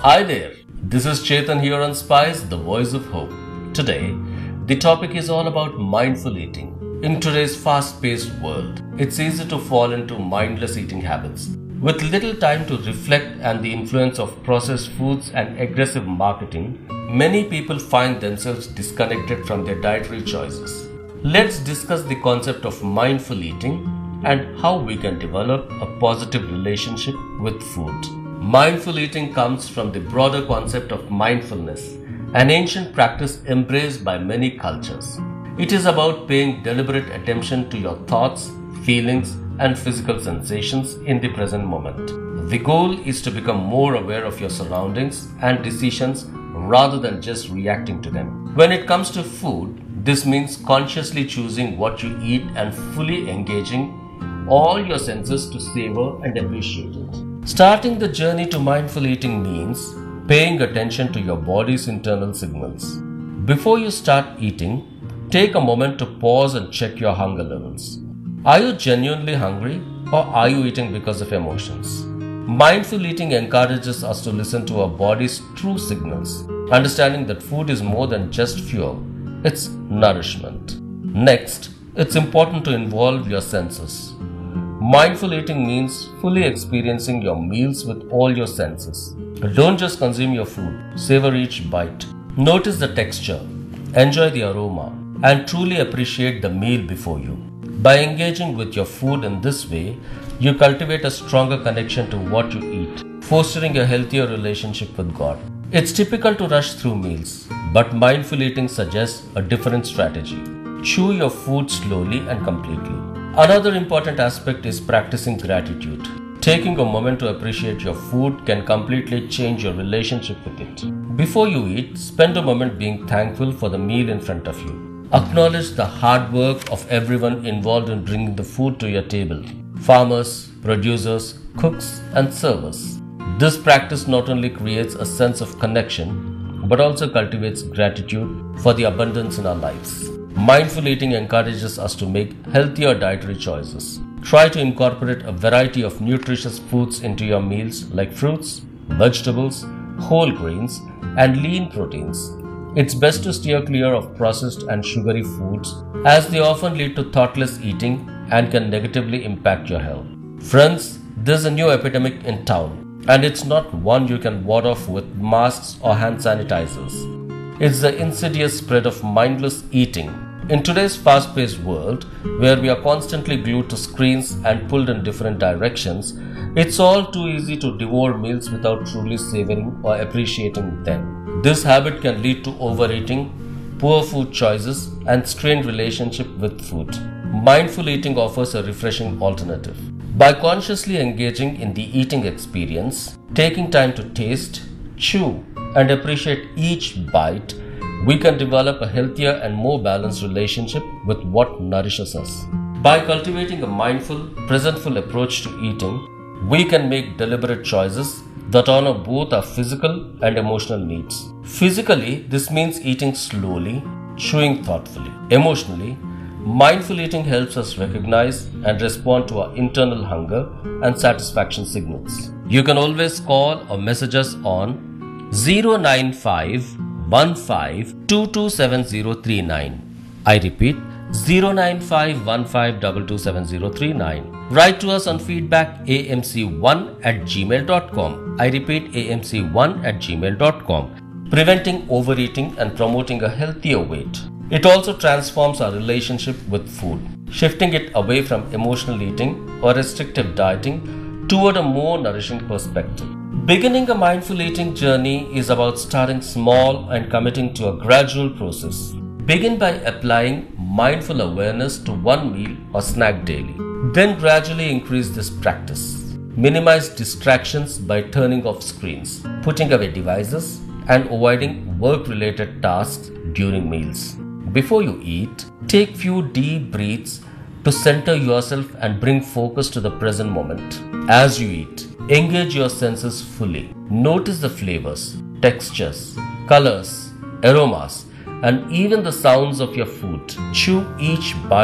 Hi there, this is Chetan here on Spice, the voice of hope. Today, the topic is all about mindful eating. In today's fast paced world, it's easy to fall into mindless eating habits. With little time to reflect and the influence of processed foods and aggressive marketing, many people find themselves disconnected from their dietary choices. Let's discuss the concept of mindful eating and how we can develop a positive relationship with food. Mindful eating comes from the broader concept of mindfulness, an ancient practice embraced by many cultures. It is about paying deliberate attention to your thoughts, feelings, and physical sensations in the present moment. The goal is to become more aware of your surroundings and decisions rather than just reacting to them. When it comes to food, this means consciously choosing what you eat and fully engaging all your senses to savor and appreciate it. Starting the journey to mindful eating means paying attention to your body's internal signals. Before you start eating, take a moment to pause and check your hunger levels. Are you genuinely hungry or are you eating because of emotions? Mindful eating encourages us to listen to our body's true signals, understanding that food is more than just fuel, it's nourishment. Next, it's important to involve your senses. Mindful eating means fully experiencing your meals with all your senses. Don't just consume your food, savor each bite. Notice the texture, enjoy the aroma, and truly appreciate the meal before you. By engaging with your food in this way, you cultivate a stronger connection to what you eat, fostering a healthier relationship with God. It's typical to rush through meals, but mindful eating suggests a different strategy. Chew your food slowly and completely. Another important aspect is practicing gratitude. Taking a moment to appreciate your food can completely change your relationship with it. Before you eat, spend a moment being thankful for the meal in front of you. Acknowledge the hard work of everyone involved in bringing the food to your table. Farmers, producers, cooks, and servers. This practice not only creates a sense of connection, but also cultivates gratitude for the abundance in our lives. Mindful eating encourages us to make healthier dietary choices. Try to incorporate a variety of nutritious foods into your meals like fruits, vegetables, whole grains, and lean proteins. It's best to steer clear of processed and sugary foods as they often lead to thoughtless eating and can negatively impact your health. Friends, there's a new epidemic in town, and it's not one you can ward off with masks or hand sanitizers. It's the insidious spread of mindless eating. In today's fast-paced world, where we are constantly glued to screens and pulled in different directions, it's all too easy to devour meals without truly savoring or appreciating them. This habit can lead to overeating, poor food choices, and strained relationship with food. Mindful eating offers a refreshing alternative. By consciously engaging in the eating experience, taking time to taste, chew, and appreciate each bite, we can develop a healthier and more balanced relationship with what nourishes us. By cultivating a mindful, presentful approach to eating, we can make deliberate choices that honor both our physical and emotional needs. Physically, this means eating slowly, chewing thoughtfully. Emotionally, mindful eating helps us recognize and respond to our internal hunger and satisfaction signals. You can always call or message us on 095 15 227039. I repeat 095 15 227039. Write to us on feedback amc1@gmail.com. I repeat amc1@gmail.com. Preventing overeating and promoting a healthier weight. It also transforms our relationship with food, shifting it away from emotional eating or restrictive dieting toward a more nourishing perspective. Beginning a mindful eating journey is about starting small and committing to a gradual process. Begin by applying mindful awareness to one meal or snack daily. Then gradually increase this practice. Minimize distractions by turning off screens, putting away devices, and avoiding work-related tasks during meals. Before you eat, take few deep breaths to center yourself and bring focus to the present moment. As you eat, engage your senses fully. Notice the flavors, textures, colors, aromas, and even the sounds of your food. Chew each bite